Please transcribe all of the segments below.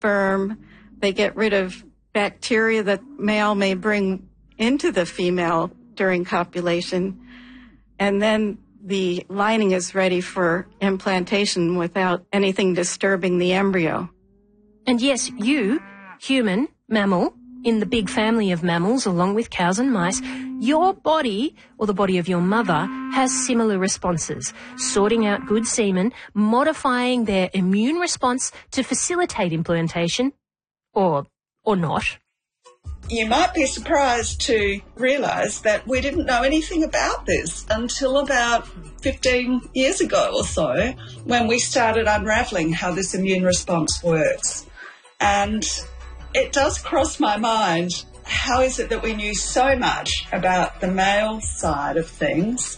sperm. They get rid of bacteria that male may bring into the female during copulation. And then the lining is ready for implantation without anything disturbing the embryo. And yes, you, human, mammal, in the big family of mammals, along with cows and mice, your body, or the body of your mother, has similar responses, sorting out good semen, modifying their immune response to facilitate implantation, or not. You might be surprised to realise that we didn't know anything about this until about 15 years ago or so, when we started unravelling how this immune response works. And it does cross my mind, how is it that we knew so much about the male side of things?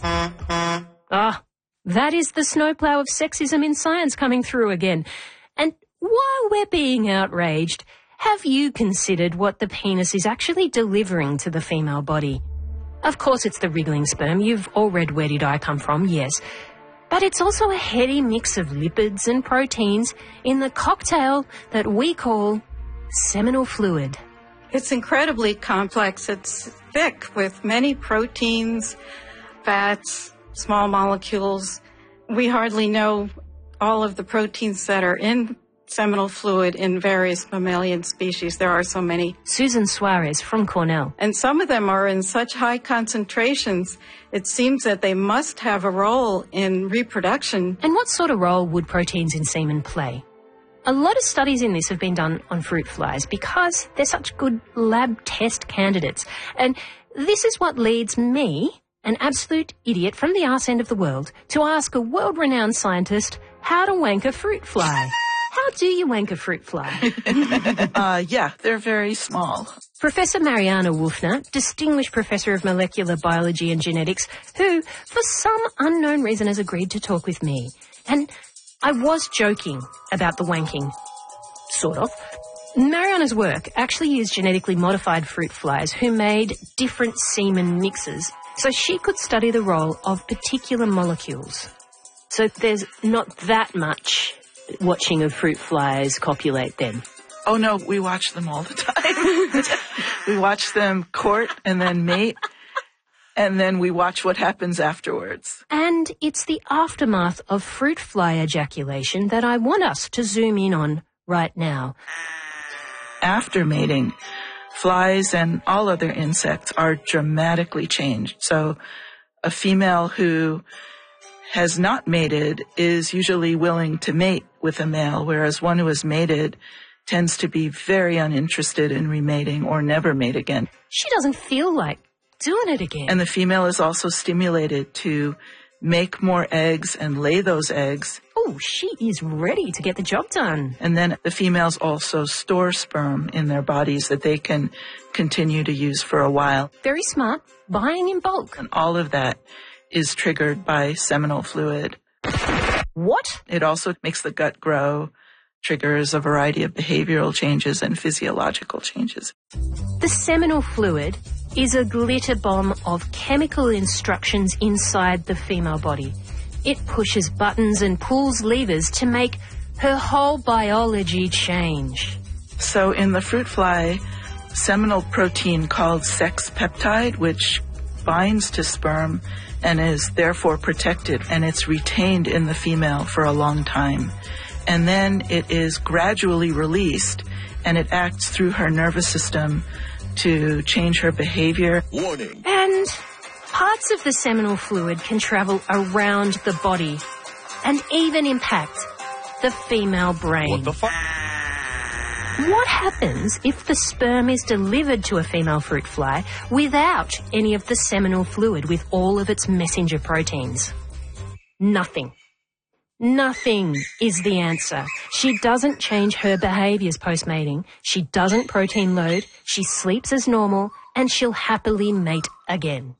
That is the snowplow of sexism in science coming through again. And while we're being outraged, have you considered what the penis is actually delivering to the female body? Of course it's the wriggling sperm. You've all read Where Did I Come From, yes. But it's also a heady mix of lipids and proteins in the cocktail that we call seminal fluid. It's incredibly complex. It's thick with many proteins, fats, small molecules. We hardly know all of the proteins that are in seminal fluid in various mammalian species. There are so many. Susan Suarez from Cornell. And some of them are in such high concentrations, it seems that they must have a role in reproduction. And what sort of role would proteins in semen play? A lot of studies in this have been done on fruit flies because they're such good lab test candidates. And this is what leads me, an absolute idiot from the arse end of the world, to ask a world-renowned scientist how to wank a fruit fly. How do you wank a fruit fly? They're very small. Professor Mariana Wolfner, Distinguished Professor of Molecular Biology and Genetics, who, for some unknown reason, has agreed to talk with me. And I was joking about the wanking. Sort of. Mariana's work actually used genetically modified fruit flies who made different semen mixes so she could study the role of particular molecules. So there's not that much watching of fruit flies copulate then. Oh, no, we watch them all the time. We watch them court and then mate, and then we watch what happens afterwards. And it's the aftermath of fruit fly ejaculation that I want us to zoom in on right now. After mating, flies and all other insects are dramatically changed. So a female who has not mated is usually willing to mate with a male, whereas one who has mated tends to be very uninterested in remating or never mate again. She doesn't feel like doing it again. And the female is also stimulated to make more eggs and lay those eggs. Oh, she is ready to get the job done. And then the females also store sperm in their bodies that they can continue to use for a while. Very smart. Buying in bulk. And all of that is triggered by seminal fluid. What? It also makes the gut grow, triggers a variety of behavioral changes and physiological changes. The seminal fluid is a glitter bomb of chemical instructions inside the female body. It pushes buttons and pulls levers to make her whole biology change. So in the fruit fly, seminal protein called sex peptide, which binds to sperm and is therefore protected, and it's retained in the female for a long time. And then it is gradually released, and it acts through her nervous system to change her behavior. Warning. And parts of the seminal fluid can travel around the body and even impact the female brain. What the fuck? What happens if the sperm is delivered to a female fruit fly without any of the seminal fluid with all of its messenger proteins? Nothing. Nothing is the answer. She doesn't change her behaviours post-mating. She doesn't protein load. She sleeps as normal, and she'll happily mate again.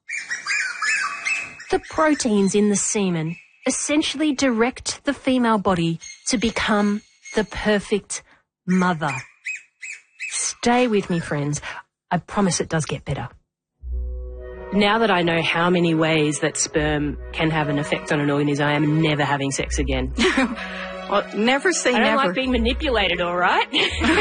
The proteins in the semen essentially direct the female body to become the perfect mother. Stay with me, friends. I promise it does get better. Now that I know how many ways that sperm can have an effect on an organism, I am never having sex again. Well, never say never. I don't like being manipulated, all right?